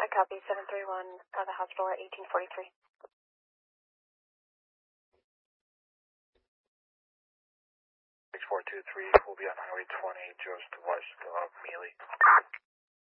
copy. 731, the hospital at 1843. 6423 will be on Highway 20 just west of Mealy.